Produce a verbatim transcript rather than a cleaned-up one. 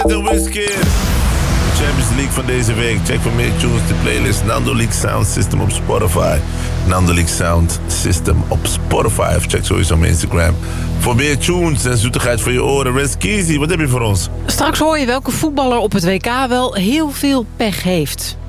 De Wizkid. De Champions League van deze week. Check voor meer tunes de playlist Nando League Sound System op Spotify. Nando League Sound System op Spotify. Of check sowieso mijn Instagram. Voor meer tunes en zoetigheid voor je oren. Reskizi, wat heb je voor ons? Straks hoor je welke voetballer op het W K wel heel veel pech heeft.